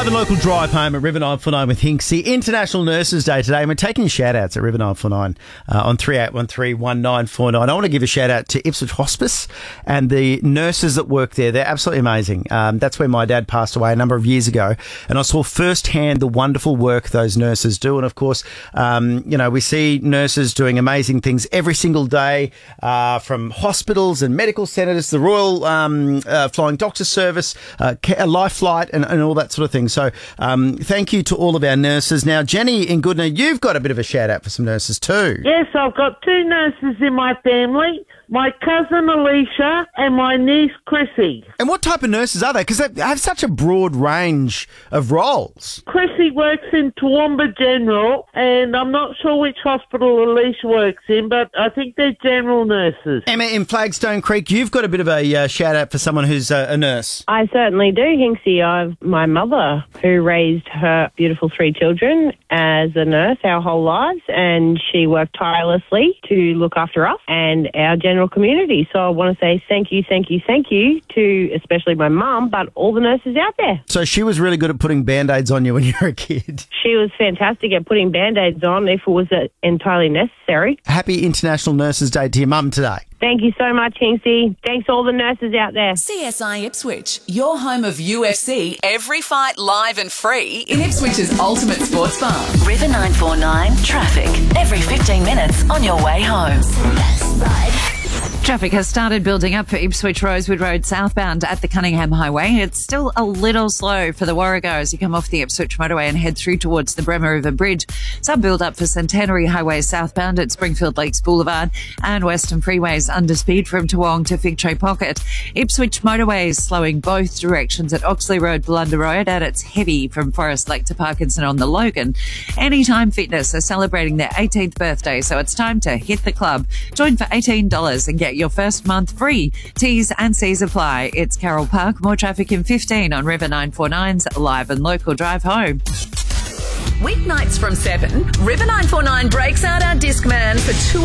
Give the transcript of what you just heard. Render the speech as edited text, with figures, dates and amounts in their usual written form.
Live and local drive home at River 949 with Hinksy. International Nurses Day today, and we're taking shout-outs at River 949 on 38131949. I want to give a shout-out to Ipswich Hospice and the nurses that work there. They're absolutely amazing. That's where my dad passed away a number of years ago, and I saw firsthand the wonderful work those nurses do. And, of course, we see nurses doing amazing things every single day, from hospitals and medical centres, the Royal Flying Doctor Service, Life Flight, and all that sort of thing. So thank you to all of our nurses. Now, Jenny in Goodna, you've got a bit of a shout-out for some nurses too. Yes, I've got two nurses in my family, my cousin Alicia and my niece Chrissy. And what type of nurses are they? Because they have such a broad range of roles. Chrissy works in Toowoomba General, and I'm not sure which hospital Alicia works in, but I think they're general nurses. Emma in Flagstone Creek, you've got a bit of a shout-out for someone who's a nurse. I certainly do, Hinksy. I've my mother, who raised her beautiful three children as a nurse our whole lives, and she worked tirelessly to look after us and our general community. So I want to say thank you to especially my mum, but all the nurses out there. So she was really good at putting Band-Aids on you when you were a kid. She was fantastic at putting Band-Aids on if it was entirely necessary. Happy International Nurses Day to your mum today. Thank you so much, Hinksy. Thanks to all the nurses out there. CSI Ipswich, your home of UFC. Every fight live and free in Ipswich's ultimate sports bar. River 949 traffic. Every 15 minutes on your way home. Traffic has started building up for Ipswich Rosewood Road southbound at the Cunningham Highway. It's still a little slow for the Warrego as you come off the Ipswich motorway and head through towards the Bremer River Bridge. Some build up for Centenary Highway southbound at Springfield Lakes Boulevard and Western Freeways under speed from Toowong to Fig Tree Pocket. Ipswich motorways slowing both directions at Oxley Road, Blunder Road, and it's heavy from Forest Lake to Parkinson on the Logan. Anytime Fitness are celebrating their 18th birthday, so it's time to hit the club. Join for $18 and get your first month free. T's and C's apply. It's Carroll Park. More traffic in 15 on River 949's live and local drive home. Weeknights from 7, River 949 breaks out our Discman for 2